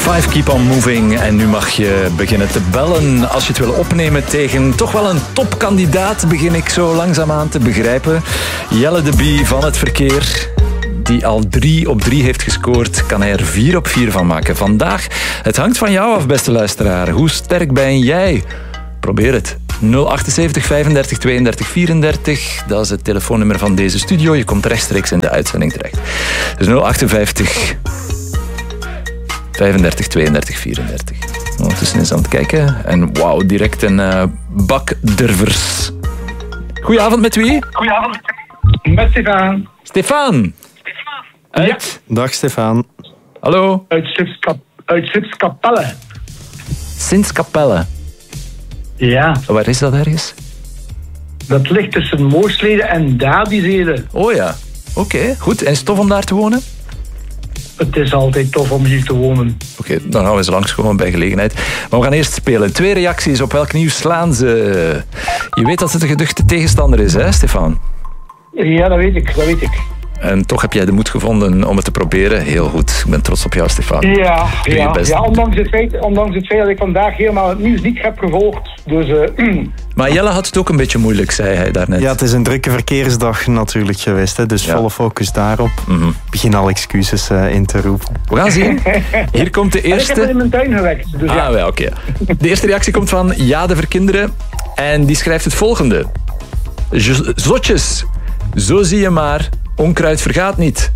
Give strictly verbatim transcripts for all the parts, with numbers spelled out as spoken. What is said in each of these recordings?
vijf, Keep on Moving. En nu mag je beginnen te bellen als je het wil opnemen tegen toch wel een topkandidaat, begin ik zo langzaamaan te begrijpen. Jelle de Bie van het verkeer, die al drie op drie heeft gescoord, kan hij er vier op vier van maken. Vandaag, het hangt van jou af, beste luisteraar. Hoe sterk ben jij? Probeer het. nul achtenzeventig, vijfendertig, tweeëndertig, vierendertig. Dat is het telefoonnummer van deze studio. Je komt rechtstreeks in de uitzending terecht. Dus nul achtenvijftig, vijfendertig, tweeëndertig, vierendertig. Ondertussen eens aan het kijken. En wauw, direct een uh, bak durvers. Goedenavond, met wie? Goedenavond. Met Stefan. Stefan. Uit? Ja. Dag Stefan. Hallo. Uit Sipskap- uit Sipskapelle. Sint-Kapelle. Ja. Waar is dat ergens? Dat ligt tussen Mooslede en Dadizede. Oh ja. Oké, okay, goed. En is het tof om daar te wonen? Het is altijd tof om hier te wonen. Oké, okay, dan gaan we eens langskomen bij gelegenheid. Maar we gaan eerst spelen. Twee reacties. Op welk nieuws slaan ze? Je weet dat het een geduchte tegenstander is, hè, Stefan? Ja, dat weet ik. Dat weet ik. En toch heb jij de moed gevonden om het te proberen. Heel goed. Ik ben trots op jou, Stefan. Ja, ja, ja ondanks, het feit, ondanks het feit dat ik vandaag helemaal het nieuws niet heb gevolgd. Dus, uh, maar Jelle had het ook een beetje moeilijk, zei hij daarnet. Ja, het is een drukke verkeersdag natuurlijk geweest. Hè, dus ja. Volle focus daarop. Mm-hmm. Begin al excuses uh, in te roepen. We gaan zien. Hier komt de eerste... Ik heb het in mijn tuin gewekt. Dus ah, ja. wel, oké. Okay. De eerste reactie komt van Ja de Verkinderen. En die schrijft het volgende. Zotjes. Zo zie je maar... Onkruid vergaat niet.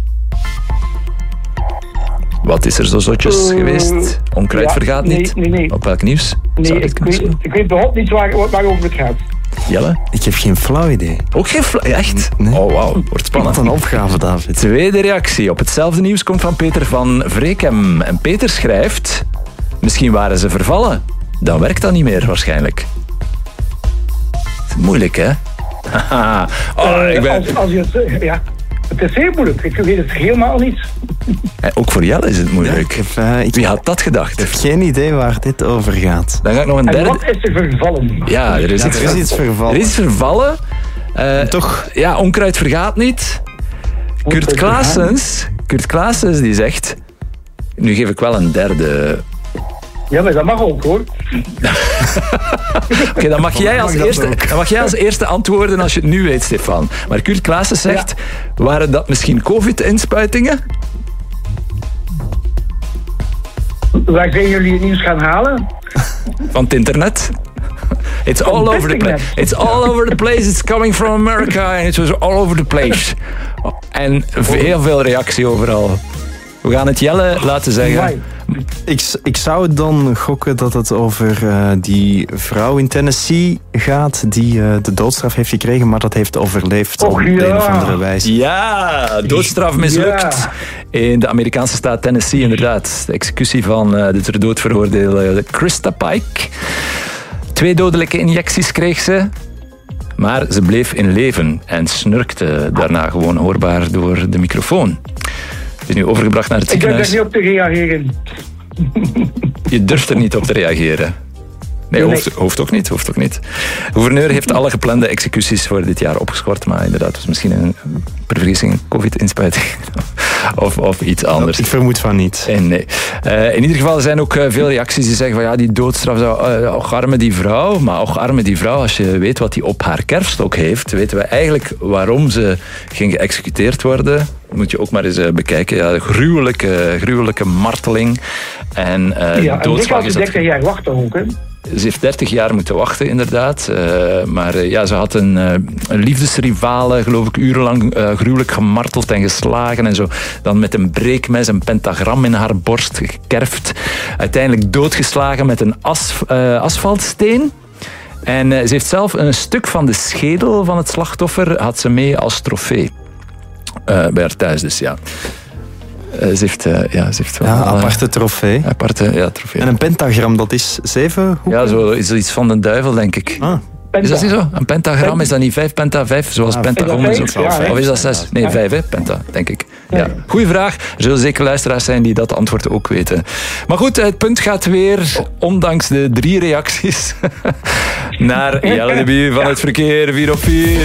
Wat is er zo zotjes uh, geweest? Onkruid ja, vergaat nee, niet? Nee, nee. Op welk nieuws? Nee, ik weet, ik weet behoorlijk niet waar, waarover het gaat. Jelle? Ik heb geen flauw idee. Ook geen flauw? Echt? Nee. Oh, wauw. Wordt spannend. Wat een opgave, David. Tweede reactie op hetzelfde nieuws komt van Peter van Vreekem. En Peter schrijft... Misschien waren ze vervallen. Dan werkt dat niet meer, waarschijnlijk. Moeilijk, hè? oh, uh, ik ben... als, als je het... Ja. Het is heel moeilijk. Ik weet het helemaal niet. En ook voor Jelle is het moeilijk. Ja, ik heb, uh, ik Wie had dat gedacht? Ik heb geen idee waar dit over gaat. Dan ga ik nog een derde... En wat is er vervallen? Ja, er is, ja, iets, er is iets vervallen. Er is iets vervallen. Uh, Toch? Ja, onkruid vergaat niet. Kurt Klaassens, Kurt Klaassens die zegt... Nu geef ik wel een derde... Ja, maar dat mag ook, hoor. Oké, okay, dan, mag jij als eerste, dan mag jij als eerste antwoorden als je het nu weet, Stefan. Maar Kurt Klaassen zegt... Ja. Waren dat misschien covid-inspuitingen? Waar zijn jullie het nieuws gaan halen? Van het internet. It's all over the place. It's all over the place. It's coming from America. And it was all over the place. En heel veel reactie overal. We gaan het Jelle laten zeggen. Ik, ik zou dan gokken dat het over uh, die vrouw in Tennessee gaat die uh, de doodstraf heeft gekregen, maar dat heeft overleefd Och, op ja. de een of andere wijze. Ja, doodstraf mislukt. Ja. In de Amerikaanse staat Tennessee, inderdaad. De executie van uh, de ter dood veroordeelde Krista Pike. Twee dodelijke injecties kreeg ze. Maar ze bleef in leven en snurkte daarna gewoon hoorbaar door de microfoon. Het is nu overgebracht naar het ziekenhuis. Ik durf er niet op te reageren. Je durft er niet op te reageren. Nee, hoeft, hoeft ook niet, hoeft ook niet. De gouverneur heeft alle geplande executies voor dit jaar opgeschort, maar inderdaad, het was misschien een bevriezing, covid-inspuiting of, of iets anders. Ik vermoed van niet. En nee. Uh, in ieder geval zijn ook uh, veel reacties die zeggen van ja, die doodstraf, uh, och arme die vrouw, maar och arme die vrouw, als je weet wat die op haar kerfstok heeft, weten we eigenlijk waarom ze ging geëxecuteerd worden. Moet je ook maar eens uh, bekijken. Ja, gruwelijke, gruwelijke marteling. En uh, ja, doodslag en is dat... dertig jaar wachten ook, hè? Ze heeft dertig jaar moeten wachten, inderdaad. Uh, maar uh, ja, ze had een, uh, een liefdesrivale, geloof ik, urenlang uh, gruwelijk gemarteld en geslagen en zo. Dan met een breekmes, een pentagram in haar borst gekerfd. Uiteindelijk doodgeslagen met een as, uh, asfaltsteen. En uh, ze heeft zelf een stuk van de schedel van het slachtoffer had ze mee als trofee. Uh, bij haar thuis dus, ja. Uh, ze heeft, uh, ja, ze heeft wel... Ja, een aparte trofee. Aparte, ja, trofee. En een pentagram, dat is zeven hoeken? Ja, zo is iets van de duivel, denk ik. Ah. Is dat niet zo? Een pentagram, is dat niet vijf penta vijf, zoals ah, pentagon is? Of, ja, of is dat zes? Nee, vijf, hè? Penta, denk ik. Ja. Goeie vraag. Er zullen zeker luisteraars zijn die dat antwoord ook weten. Maar goed, het punt gaat weer, ondanks de drie reacties, naar Jelle de Bie van het verkeer, vier op vier.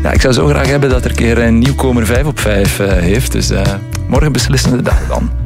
Ja, ik zou zo graag hebben dat er een keer een nieuwkomer vijf op vijf uh, heeft. Dus uh, morgen beslissende dag dan.